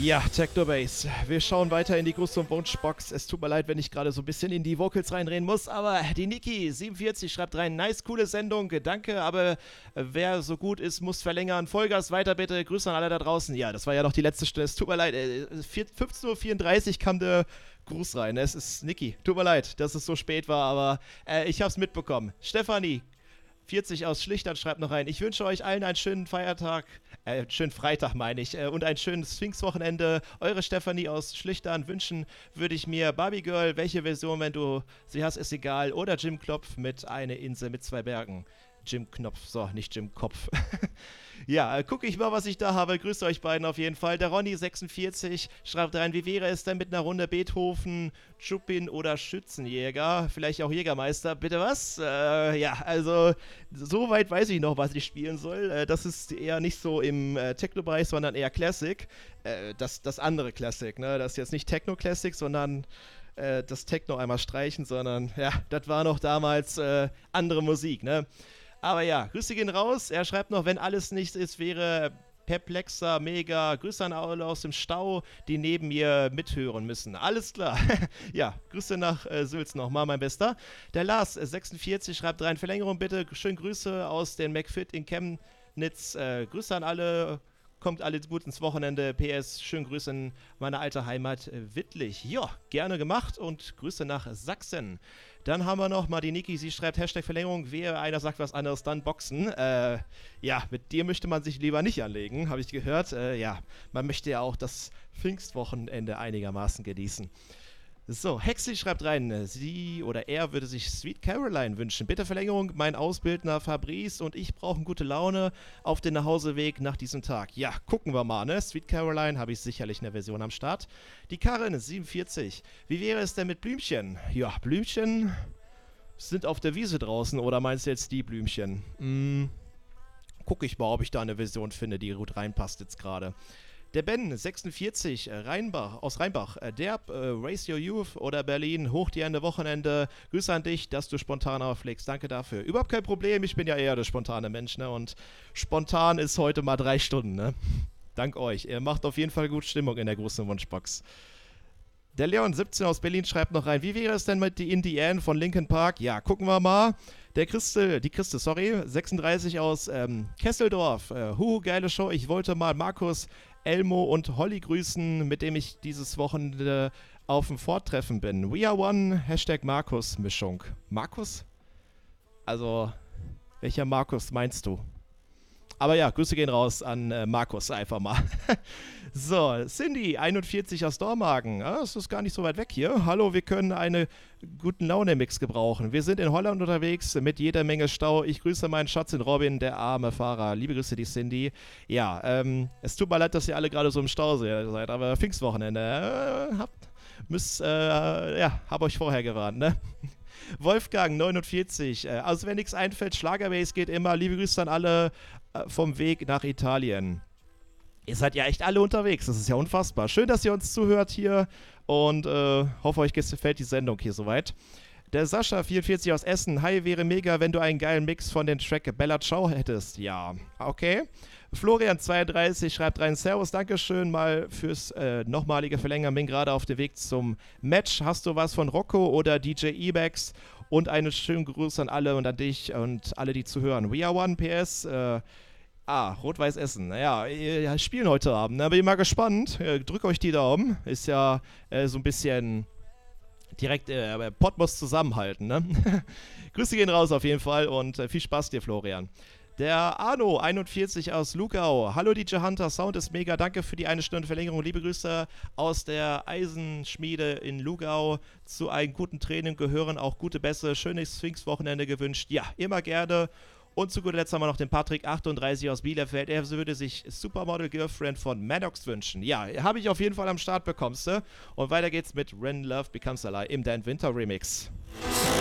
Ja, Techno Bass. Wir schauen weiter in die Gruß- und Wunschbox. Es tut mir leid, wenn ich gerade so ein bisschen in die Vocals reinreden muss, aber die Niki47 schreibt rein, nice, coole Sendung, danke, aber wer so gut ist, muss verlängern. Vollgas, weiter bitte, Grüße an alle da draußen. Ja, das war ja noch die letzte Stunde, es tut mir leid, 15:34 Uhr kam der Gruß rein. Es ist Niki, tut mir leid, dass es so spät war, aber ich hab's mitbekommen. Stefanie 40 aus Schlichtern schreibt noch rein. Ich wünsche euch allen einen schönen Feiertag, schönen Freitag meine ich, und ein schönes Pfingstwochenende. Eure Stefanie aus Schlichtern wünschen würde ich mir Barbie Girl, welche Version, wenn du sie hast, ist egal, oder Jim Klopf mit Eine Insel mit zwei Bergen. Jim Knopf, so, nicht Jim Kopf. Ja, gucke ich mal, was ich da habe. Grüßt euch beiden auf jeden Fall. Der Ronny46 schreibt rein, wie wäre es denn mit einer Runde Beethoven, Chopin oder Schützenjäger? Vielleicht auch Jägermeister. Bitte was? Ja, also so weit weiß ich noch, was ich spielen soll. Das ist eher nicht so im Techno-Bereich, sondern eher Classic. Das andere Classic, ne? Das ist jetzt nicht Techno-Classic, sondern das Techno einmal streichen, sondern ja, das war noch damals andere Musik, ne? Aber ja, Grüße gehen raus. Er schreibt noch, wenn alles nichts ist, wäre perplexer, mega. Grüße an alle aus dem Stau, die neben mir mithören müssen. Alles klar. Ja, Grüße nach Sülz nochmal, mein Bester. Der Lars46 schreibt rein, Verlängerung bitte. Schöne Grüße aus den McFit in Chemnitz. Grüße an alle. Kommt alle gut ins Wochenende. PS, schönen Grüße in meine alte Heimat Wittlich. Ja, gerne gemacht und Grüße nach Sachsen. Dann haben wir noch mal die Niki, sie schreibt Hashtag Verlängerung, wer einer sagt was anderes, dann boxen. Ja, mit dir möchte man sich lieber nicht anlegen, habe ich gehört. Ja, man möchte ja auch das Pfingstwochenende einigermaßen genießen. So, Hexi schreibt rein, sie oder er würde sich Sweet Caroline wünschen. Bitte Verlängerung, mein Ausbildner Fabrice und ich brauchen gute Laune auf den Nachhauseweg nach diesem Tag. Ja, gucken wir mal, ne? Sweet Caroline habe ich sicherlich eine Version am Start. Die Karin, 47. Wie wäre es denn mit Blümchen? Ja, Blümchen sind auf der Wiese draußen, oder meinst du jetzt die Blümchen? Guck ich mal, ob ich da eine Version finde, die gut reinpasst jetzt gerade. Der Ben, 46, aus Rheinbach, Derb, Raise Your Youth oder Berlin, hoch dir Ende Wochenende. Grüße an dich, dass du spontan auflegst. Danke dafür. Überhaupt kein Problem, ich bin ja eher der spontane Mensch, ne? Und spontan ist heute mal 3 Stunden, ne? Dank euch. Ihr macht auf jeden Fall gut Stimmung in der großen Wunschbox. Der Leon, 17 aus Berlin, schreibt noch rein, wie wäre es denn mit die Indiane von Linkin Park? Ja, gucken wir mal. Die Christel, 36 aus Kesseldorf. Geile Show. Ich wollte mal Markus, Elmo und Holly grüßen, mit dem ich dieses Wochenende auf dem Forttreffen bin. We are one, Hashtag Markus-Mischung. Markus? Also, welcher Markus meinst du? Aber ja, Grüße gehen raus an Markus einfach mal. So, Cindy, 41 aus Dormagen. Ah, das ist gar nicht so weit weg hier. Hallo, wir können einen guten Laune-Mix gebrauchen. Wir sind in Holland unterwegs mit jeder Menge Stau. Ich grüße meinen Schatz in Robin, der arme Fahrer. Liebe Grüße, die Cindy. Ja, es tut mir leid, dass ihr alle gerade so im Stau seid, aber Pfingstwochenende. Hab euch vorher gewarnt, ne? Wolfgang, 49. Also wenn nichts einfällt, Schlagerbase geht immer. Liebe Grüße an alle vom Weg nach Italien. Ihr seid ja echt alle unterwegs, das ist ja unfassbar. Schön, dass ihr uns zuhört hier und hoffe, euch gefällt die Sendung hier soweit. Der Sascha, 44 aus Essen. Hi, wäre mega, wenn du einen geilen Mix von den Track Bella Ciao hättest. Ja, okay. Florian, 32, schreibt rein, Servus, Dankeschön mal fürs nochmalige Verlängern. Bin gerade auf dem Weg zum Match. Hast du was von Rocco oder DJ Ebax? Und einen schönen Gruß an alle und an dich und alle, die zuhören. We are one, PS. Rot-Weiß Essen. Naja, wir spielen heute Abend. Da bin ich mal gespannt. Drückt euch die Daumen. Ist ja so ein bisschen direkt Pott muss zusammenhalten, ne? Grüße gehen raus auf jeden Fall und viel Spaß dir, Florian. Der Arno, 41 aus Lugau. Hallo DJ Hunter, Sound ist mega. Danke für die 1 Stunde Verlängerung. Liebe Grüße aus der Eisenschmiede in Lugau. Zu einem guten Training gehören auch gute Bässe. Schönes Pfingstwochenende gewünscht. Ja, immer gerne. Und zu guter Letzt haben wir noch den Patrick, 38 aus Bielefeld. Er würde sich Supermodel Girlfriend von Maddox wünschen. Ja, habe ich auf jeden Fall am Start, bekommst du. Und weiter geht's mit When Love Becomes a Lie im Dan Winter Remix.